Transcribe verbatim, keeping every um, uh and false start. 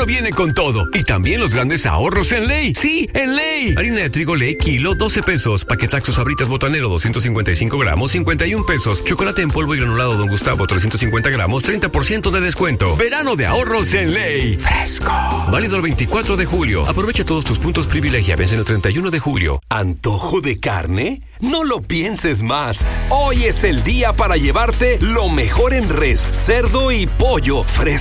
viene con todo. Y también los grandes ahorros en Ley. Sí, en Ley. Harina de trigo Ley, kilo, doce pesos. Paquetaxo Sabritas Botanero, doscientos cincuenta y cinco gramos, cincuenta y un pesos. Chocolate en polvo y granulado Don Gustavo, trescientos cincuenta gramos, treinta por ciento de descuento. Verano de ahorros en Ley. Fresco. Válido el veinticuatro de julio. Aprovecha todos tus puntos privilegia. Vence el treinta y uno de julio. ¿Antojo de carne? No lo pienses más. Hoy es el día para llevarte lo mejor en res, cerdo y pollo fresco.